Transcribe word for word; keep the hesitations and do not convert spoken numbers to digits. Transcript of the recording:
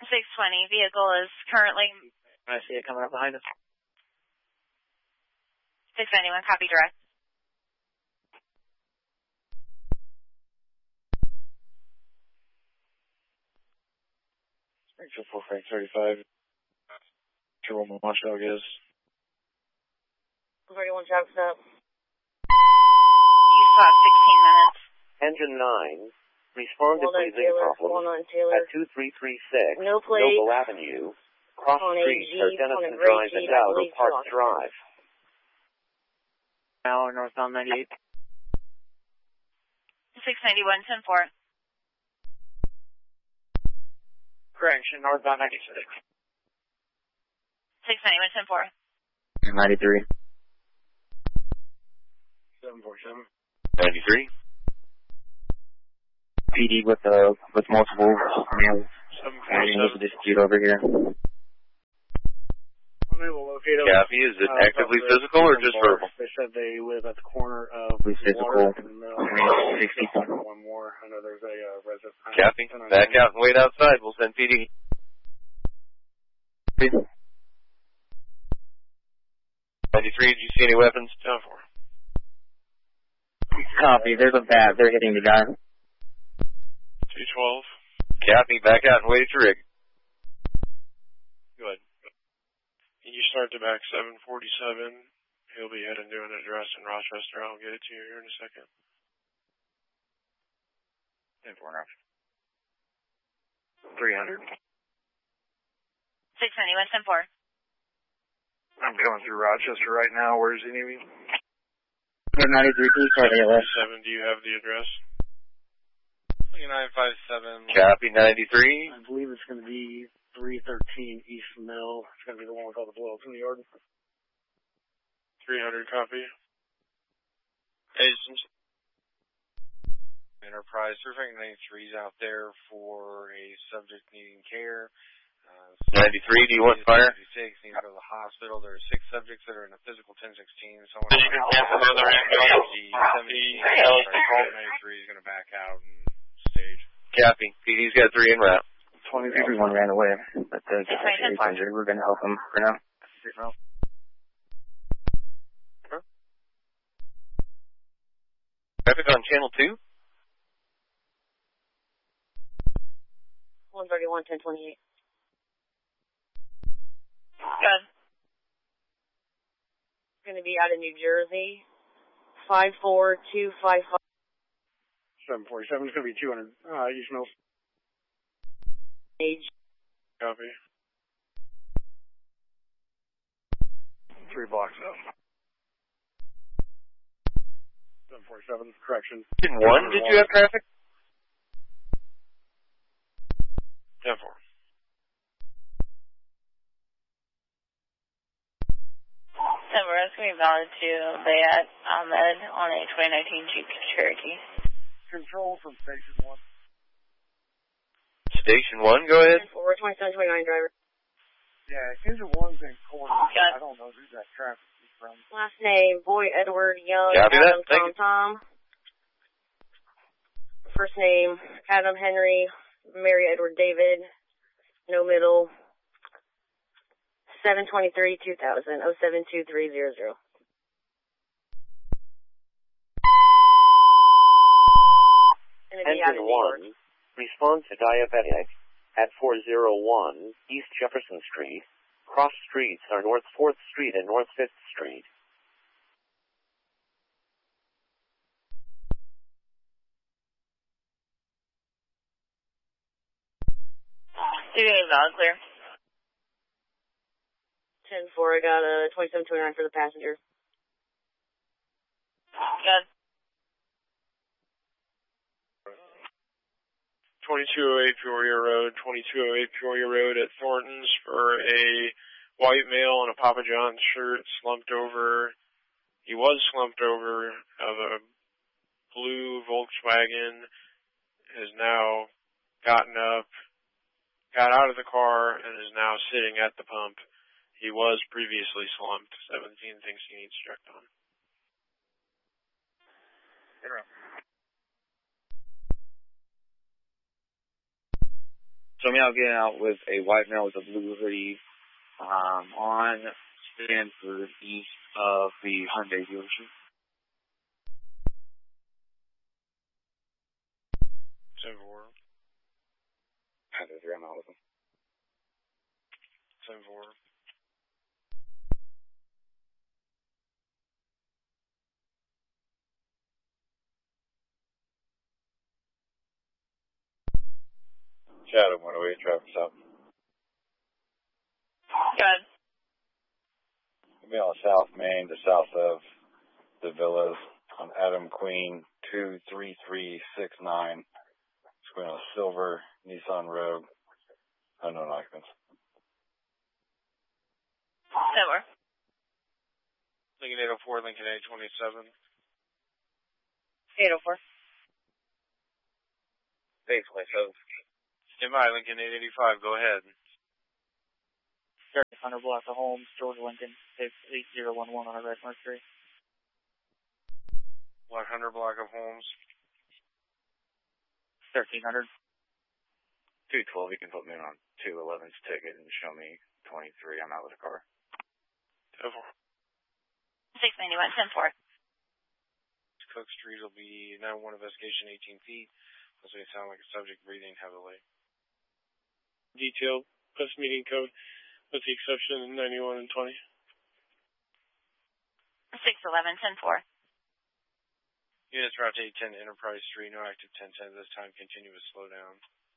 six twenty, vehicle is currently... I see it coming up behind us. six ninety-one, copy direct. Springfield four Frank thirty-five. Jerome Watchdog is. thirty-one traffic stop. You still have sixteen minutes. Engine nine, respond to breathing problems at two three three six no plate. Noble Avenue, cross street for Denison Drive and out of Park Drive. Now northbound ninety-eight. six ninety-one, ten four. Correction, northbound ninety-six. six ninety-one, ten four. ninety-three. seven forty-seven. ninety-three. P D with uh with multiple males. seven There's a forty-seven. dispute over here. Unable to locate them. Copy, is it Uh, actively talked to physical or just bar. verbal? They said they live at the corner of We physical. Water and Mill. sixty. One more. I know there's a uh, resident. Copy. Back out and wait outside. We'll send P D. ninety-three, did you see any weapons? ten four. Copy. There's a bat. They're hitting the guy. two twelve. Copy. Back out and wait at your rig. Good. Can you start to back seven forty-seven? He'll be heading to an address in Rochester. I'll get it to you here in a second. ten four now. three hundred. six ninety-one, ten four. I'm going through Rochester right now. Where's he leaving? ninety-three, please start A L S. seven, do you have the address? nine five seven. Copy, ninety-three. I believe it's going to be three thirteen East Mill. It's going to be the one with all the blowups in the yard. three hundred, copy. Agents. Enterprise, Surfing ninety-three is out there for a subject needing care. Uh, ninety-three, do you want fire? ninety-six, need to go to the hospital. There are six subjects that are in a physical ten sixteen. Someone Did you cancel the other ambulance? ninety-three is going to back out and stage. Copy. P D's got three en route. Everyone ran away, but the guy is injured. We're going to help him for now. Traffic on channel two? one thirty-one, ten twenty-eight. Good. Going to be out of New Jersey. five four two five five. seven forty-seven is going to be two hundred. Uh, East Mills. Age. Copy. Three blocks up. seven forty-seven, correction. In one, did you have traffic? ten four. ten four, that's going to be valid to Bayat Ahmed on a twenty nineteen Jeep Cherokee. Control from station one. Station one, go ahead. ten four, twenty-seven twenty-nine driver. Yeah, engine one's in corner. Got I don't know who's that traffic is from. Last name, Boy Edward Young. Copy that. Adam Thank Tom you. Tom. First name, Adam Henry. Mary Edward David. No middle. seven twenty-three two thousand. oh seven two three zero zero. Engine one, respond to diabetic at four oh one East Jefferson Street. Cross streets are North fourth Street and North fifth Street. You're getting valid clear. ten four, I got a twenty-seven twenty-nine for the passenger. Good. twenty-two oh eight Peoria Road, twenty-two oh eight Peoria Road at Thornton's for a white male in a Papa John's shirt slumped over. He was slumped over of a blue Volkswagen, has now gotten up, got out of the car, and is now sitting at the pump. He was previously slumped. seventeen thinks he needs checked on. So me, I'll get out with a white male with a blue hoodie um, on Stanford, east of the Hyundai dealership. Seven four. Had to three, I'm out with him. Seven four. Shadow one oh eight, traffic stop. Go ahead. Be on South Main, to south of the villas on Adam Queen two three three six nine. It's going on a silver Nissan Rogue, unknown occupants. Silver. Lincoln eight oh four, Lincoln eight twenty-seven. eight oh four. eight twenty-seven. M I, Lincoln eight eighty-five, go ahead. thirteen hundred block of Holmes, George Lincoln, eight zero one one on a red Mercury. one hundred block of Holmes. thirteen hundred. two twelve, you can put me on two eleven's ticket and show me twenty-three. I'm out with the car. ten four. six ninety-one, ten four. Cook Street will be nine one investigation, eighteen feet. This may sound like a subject breathing heavily. Detailed post meeting code with the exception of ninety-one and twenty. six eleven, ten four. Units route to eight ten Enterprise Street, no active ten ten this time, continue with slowdown.